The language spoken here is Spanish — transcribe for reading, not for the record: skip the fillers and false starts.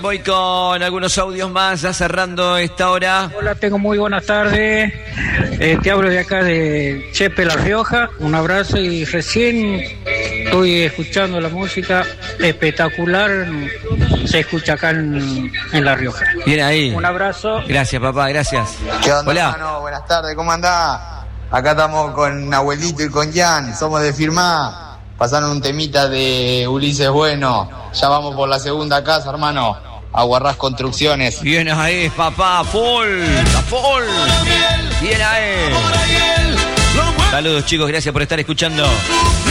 Voy con algunos audios más, ya cerrando esta hora. Hola, tengo muy buenas tardes. Te hablo de acá de Chepe, La Rioja. Un abrazo y recién estoy escuchando la música espectacular. Se escucha acá en La Rioja. Bien ahí. Un abrazo. Gracias, papá, gracias. ¿Qué onda, Hola. hermano? Buenas tardes, ¿cómo andás? Acá estamos con Abuelito y con Jan, somos de Firmá. Pasaron un temita de Ulises Bueno. Ya vamos por la segunda casa, hermano. Aguarrás Construcciones. Bien ahí, papá, full. Bien ahí. Saludos, chicos, gracias por estar escuchando.